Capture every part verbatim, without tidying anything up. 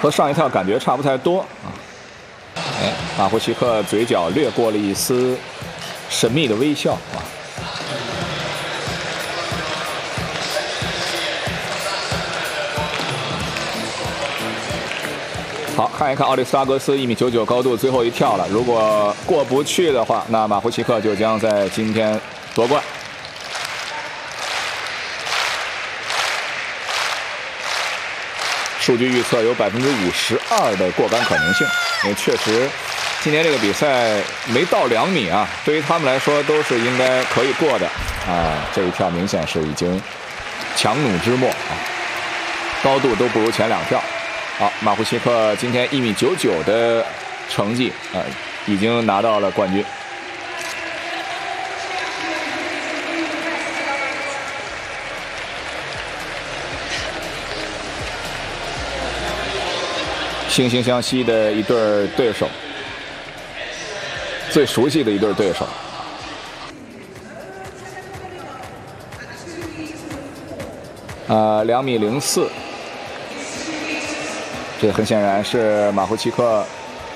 和上一跳感觉差不太多啊。哎，马胡奇克嘴角掠过了一丝神秘的微笑啊。好，看一看奥利斯拉格斯一米九九高度最后一跳了，如果过不去的话，那马胡奇克就将在今天夺冠。数据预测有百分之五十二的过杆可能性，也确实，今年这个比赛没到两米啊，对于他们来说都是应该可以过的啊。这一跳明显是已经强弩之末啊，高度都不如前两跳。好，马胡奇克今天一米九九的成绩啊，已经拿到了冠军。惺惺相惜的一对对手，最熟悉的一对对手。呃，两米零四，这很显然是马胡奇克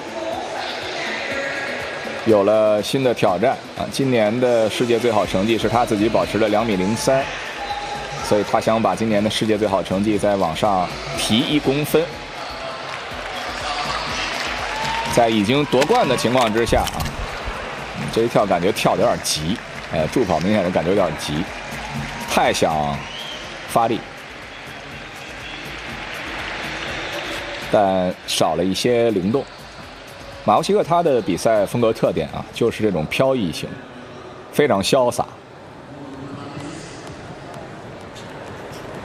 有了新的挑战啊！今年的世界最好成绩是他自己保持了两米零三，所以他想把今年的世界最好成绩再往上提一公分。在已经夺冠的情况之下啊，这一跳感觉跳得有点急，哎，助跑明显的感觉有点急，太想发力，但少了一些灵动。马胡奇克他的比赛风格特点啊，就是这种飘逸型，非常潇洒。